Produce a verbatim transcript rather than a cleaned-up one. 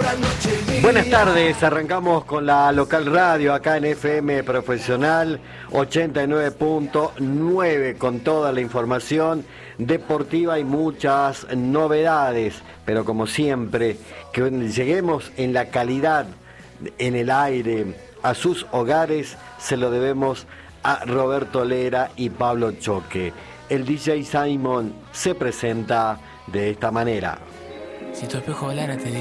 Buenas tardes, arrancamos con la local radio acá en F M Profesional ochenta y nueve punto nueve con toda la información deportiva y muchas novedades, pero como siempre, que lleguemos en la calidad, en el aire, a sus hogares, se lo debemos a Roberto Lera y Pablo Choque. El D J Simon se presenta de esta manera. Si tu espejo volara te